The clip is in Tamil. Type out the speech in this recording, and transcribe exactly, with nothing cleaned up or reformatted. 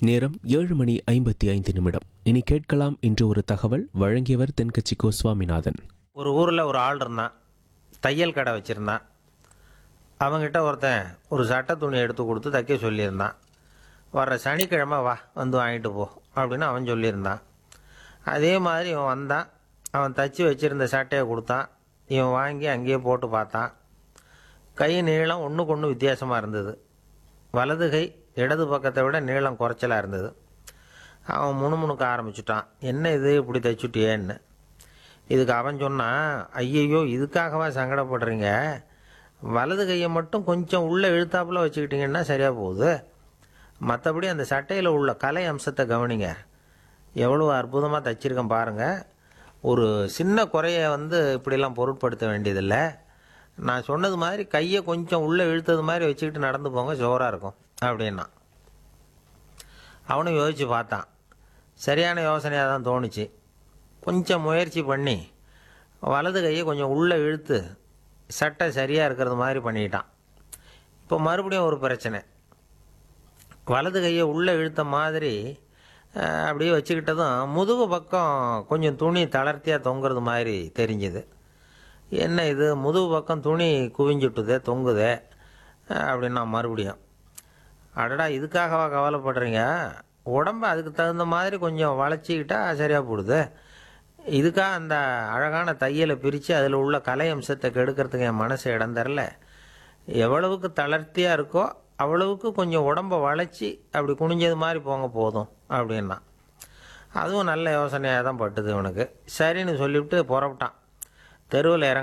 நேரம் ஏழு மணி ஐம்பத்தி ஐந்து நிமிடம். இனி கேட்கலாம் இன்று ஒரு தகவல். வழங்கியவர் தென்கட்சி கோ சுவாமிநாதன். ஒரு ஊரில் ஒரு ஆள் இருந்தான். தையல் கடை வச்சுருந்தான். அவங்ககிட்ட ஒருத்தன் ஒரு சட்டை துணி எடுத்து கொடுத்து தைக்க சொல்லியிருந்தான். வர்ற சனிக்கிழமை வா வந்து வாங்கிட்டு போ அப்படின்னு அவன் சொல்லியிருந்தான். அதே மாதிரி இவன் வந்தான். அவன் தைச்சி வச்சுருந்த சட்டையை கொடுத்தான். இவன் வாங்கி அங்கேயே போட்டு பார்த்தான். கை நீளம் ஒன்றுக்கு ஒன்று வித்தியாசமாக இருந்தது. வலது கை இடது பக்கத்தை விட நீளம் குறைச்சலாக இருந்தது. அவன் முணுமுணுக்க ஆரம்பிச்சுட்டான். என்ன இது இப்படி தைச்சுட்டியேன்னு. இதுக்கு அவன் சொன்னான், ஐயையோ இதுக்காகவா சங்கடப்படுறீங்க? வலது கையை மட்டும் கொஞ்சம் உள்ளே இழுத்தாப்புல வச்சுக்கிட்டிங்கன்னா சரியாக போகுது. மற்றபடி அந்த சட்டையில் உள்ள கலை அம்சத்தை கவனிங்க. எவ்வளோ அற்புதமாக தைச்சிருக்கேன் பாருங்கள். ஒரு சின்ன குறையை வந்து இப்படிலாம் பொருட்படுத்த வேண்டியதில்லை. நான் சொன்னது மாதிரி கையை கொஞ்சம் உள்ளே இழுத்தது மாதிரி வச்சுக்கிட்டு நடந்து போங்க, ஜோராக இருக்கும் அப்படின்னா. அவனும் யோசித்து பார்த்தான். சரியான யோசனையாக தான் தோணுச்சு. கொஞ்சம் முயற்சி பண்ணி வலது கையை கொஞ்சம் உள்ளே இழுத்து சட்டை சரியாக இருக்கிறது மாதிரி பண்ணிட்டான். இப்போ மறுபடியும் ஒரு பிரச்சனை. வலது கையை உள்ளே இழுத்த மாதிரி அப்படியே வச்சுக்கிட்டதும் முதுகு பக்கம் கொஞ்சம் துணி தளர்த்தியாக தொங்குறது மாதிரி தெரிஞ்சுது. என்ன இது முதுகு பக்கம் துணி குவிஞ்சுட்டுதே தொங்குதே அப்படின்னா மறுபடியும், அடடா இதுக்காகவா கவலைப்படுறீங்க? உடம்பு அதுக்கு தகுந்த மாதிரி கொஞ்சம் வளைச்சிக்கிட்டா சரியாக போடுது. இதுக்காக அந்த அழகான தையலை பிரித்து அதில் உள்ள கலை அம்சத்தை கெடுக்கிறதுக்கு என் மனசை இடம் தரல. எவ்வளவுக்கு தளர்த்தியாக இருக்கோ அவ்வளவுக்கு கொஞ்சம் உடம்பை வளைச்சி அப்படி குனிஞ்சது மாதிரி போங்க போதும் அப்படின்னா. அதுவும் நல்ல யோசனையாக தான் பட்டுது இவனுக்கு. சரின்னு சொல்லிவிட்டு புறப்பட்டான். தெருவில் இறங்க